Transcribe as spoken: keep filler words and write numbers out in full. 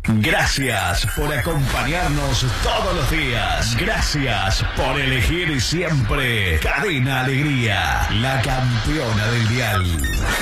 Gracias por acompañarnos todos los días. Gracias por elegir siempre Cadena Alegría, la campeona del dial.